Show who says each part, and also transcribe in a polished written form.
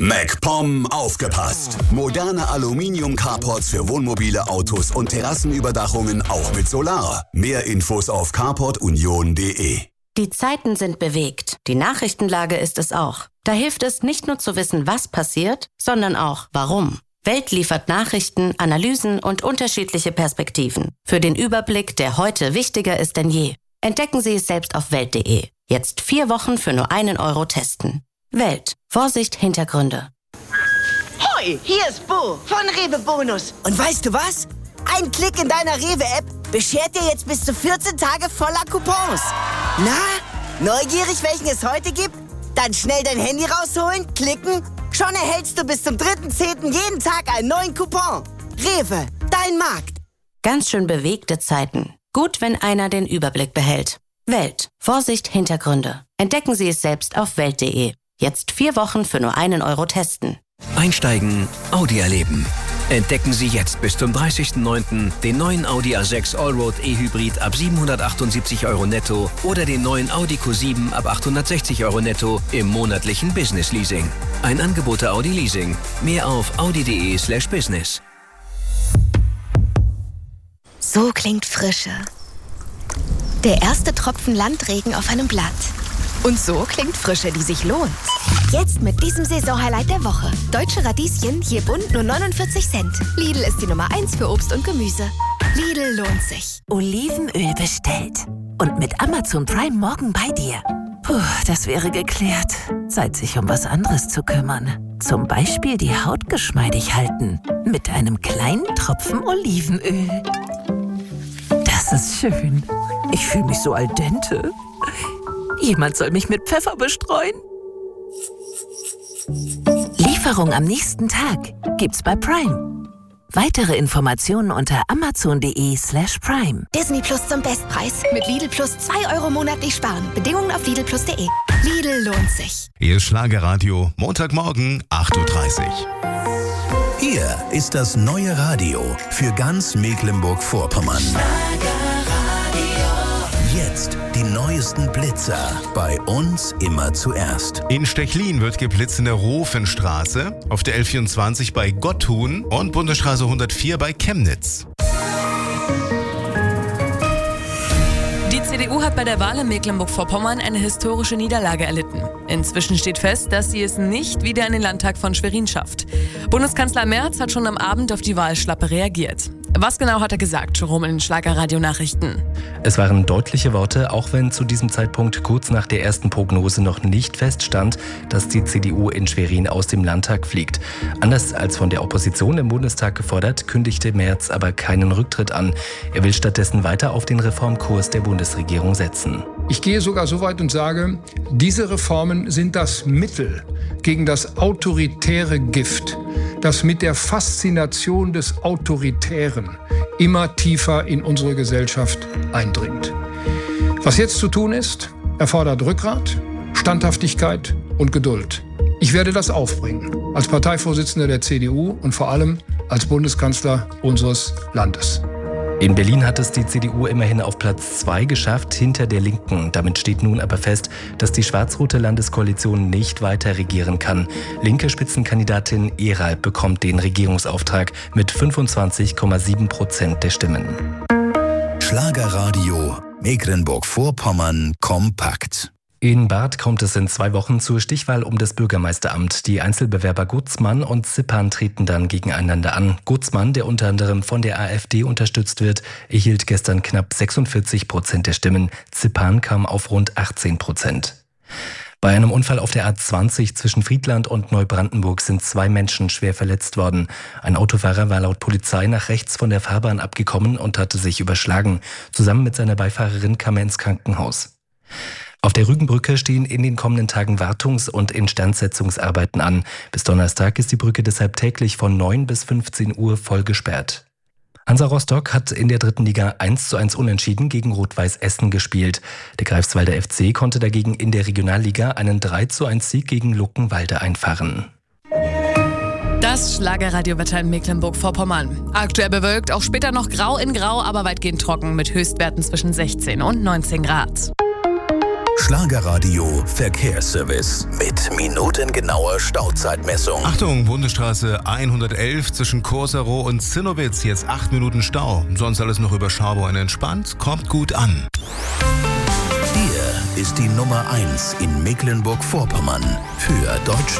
Speaker 1: MacPom aufgepasst! Moderne Aluminium-Carports für Wohnmobile, Autos und Terrassenüberdachungen auch mit Solar. Mehr Infos auf carportunion.de.
Speaker 2: Die Zeiten sind bewegt. Die Nachrichtenlage ist es auch. Da hilft es nicht nur zu wissen, was passiert, sondern auch warum. Welt liefert Nachrichten, Analysen und unterschiedliche Perspektiven. Für den Überblick, der heute wichtiger ist denn je. Entdecken Sie es selbst auf Welt.de. Jetzt 4 Wochen für nur 1 Euro testen. Welt. Vorsicht, Hintergründe.
Speaker 3: Hoi, hier ist Bo von Rewe Bonus. Und weißt du was? Ein Klick in deiner Rewe-App beschert dir jetzt bis zu 14 Tage voller Coupons. Na, neugierig, welchen es heute gibt? Dann schnell dein Handy rausholen, klicken. Schon erhältst du bis zum 3.10. jeden Tag einen neuen Coupon. Rewe, dein Markt.
Speaker 2: Ganz schön bewegte Zeiten. Gut, wenn einer den Überblick behält. Welt. Vorsicht, Hintergründe. Entdecken Sie es selbst auf Welt.de. Jetzt 4 Wochen für nur 1 Euro testen.
Speaker 4: Einsteigen, Audi erleben. Entdecken Sie jetzt bis zum 30.09. den neuen Audi A6 Allroad E-Hybrid ab 778 € netto oder den neuen Audi Q7 ab 860 € netto im monatlichen Business Leasing. Ein Angebot der Audi Leasing. Mehr auf audi.de/business.
Speaker 5: So klingt Frische. Der erste Tropfen Landregen auf einem Blatt. Und so klingt Frische, die sich lohnt. Jetzt mit diesem Saisonhighlight der Woche. Deutsche Radieschen, je bunt nur 49 Cent. Lidl ist die Nummer 1 für Obst und Gemüse. Lidl lohnt sich.
Speaker 6: Olivenöl bestellt. Und mit Amazon Prime morgen bei dir. Puh, das wäre geklärt. Zeit, sich um was anderes zu kümmern. Zum Beispiel die Haut geschmeidig halten. Mit einem kleinen Tropfen Olivenöl. Das ist schön. Ich fühle mich so al dente. Jemand soll mich mit Pfeffer bestreuen. Lieferung am nächsten Tag gibt's bei Prime. Weitere Informationen unter amazon.de/prime.
Speaker 5: Disney Plus zum Bestpreis. Mit Lidl Plus 2 Euro monatlich sparen. Bedingungen auf lidlplus.de. Lidl lohnt sich.
Speaker 7: Hier ist Schlagerradio, Montagmorgen, 8:30 Uhr.
Speaker 1: Hier ist das neue Radio für ganz Mecklenburg-Vorpommern. Jetzt die neuesten Blitzer. Bei uns immer zuerst.
Speaker 7: In Stechlin wird geblitzt in der Rofenstraße, auf der L24 bei Gotthun und Bundesstraße 104 bei Chemnitz.
Speaker 8: Die CDU hat bei der Wahl in Mecklenburg-Vorpommern eine historische Niederlage erlitten. Inzwischen steht fest, dass sie es nicht wieder in den Landtag von Schwerin schafft. Bundeskanzler Merz hat schon am Abend auf die Wahlschlappe reagiert. Was genau hat er gesagt, Jerome, in den Schlagerradio-Nachrichten?
Speaker 9: Es waren deutliche Worte, auch wenn zu diesem Zeitpunkt kurz nach der ersten Prognose noch nicht feststand, dass die CDU in Schwerin aus dem Landtag fliegt. Anders als von der Opposition im Bundestag gefordert, kündigte Merz aber keinen Rücktritt an. Er will stattdessen weiter auf den Reformkurs der Bundesregierung setzen.
Speaker 10: Ich gehe sogar so weit und sage, diese Reformen sind das Mittel gegen das autoritäre Gift, das mit der Faszination des Autoritären immer tiefer in unsere Gesellschaft eindringt. Was jetzt zu tun ist, erfordert Rückgrat, Standhaftigkeit und Geduld. Ich werde das aufbringen, als Parteivorsitzender der CDU und vor allem als Bundeskanzler unseres Landes.
Speaker 9: In Berlin hat es die CDU immerhin auf Platz 2 geschafft, hinter der Linken. Damit steht nun aber fest, dass die schwarz-rote Landeskoalition nicht weiter regieren kann. Linke Spitzenkandidatin Eral bekommt den Regierungsauftrag mit 25,7% der Stimmen.
Speaker 1: Schlagerradio Mecklenburg-Vorpommern kompakt.
Speaker 9: In Barth kommt es in 2 Wochen zur Stichwahl um das Bürgermeisteramt. Die Einzelbewerber Guzman und Zippan treten dann gegeneinander an. Guzman, der unter anderem von der AfD unterstützt wird, erhielt gestern knapp 46% der Stimmen. Zippan kam auf rund 18%. Bei einem Unfall auf der A20 zwischen Friedland und Neubrandenburg sind 2 Menschen schwer verletzt worden. Ein Autofahrer war laut Polizei nach rechts von der Fahrbahn abgekommen und hatte sich überschlagen. Zusammen mit seiner Beifahrerin kam er ins Krankenhaus. Auf der Rügenbrücke stehen in den kommenden Tagen Wartungs- und Instandsetzungsarbeiten an. Bis Donnerstag ist die Brücke deshalb täglich von 9 bis 15 Uhr voll gesperrt. Hansa Rostock hat in der 3. Liga 1:1 unentschieden gegen Rot-Weiß Essen gespielt. Der Greifswalder FC konnte dagegen in der Regionalliga einen 3:1 Sieg gegen Luckenwalde einfahren.
Speaker 8: Das Schlagerradiowetter in Mecklenburg-Vorpommern. Aktuell bewölkt, auch später noch grau in grau, aber weitgehend trocken mit Höchstwerten zwischen 16 und 19 Grad.
Speaker 1: Schlagerradio Verkehrsservice mit minutengenauer Stauzeitmessung.
Speaker 7: Achtung, Bundesstraße 111 zwischen Korsaro und Zinnowitz. Jetzt 8 Minuten Stau. Sonst alles noch überschaubar und entspannt. Kommt gut an.
Speaker 1: Hier ist die Nummer 1 in Mecklenburg-Vorpommern für Deutsche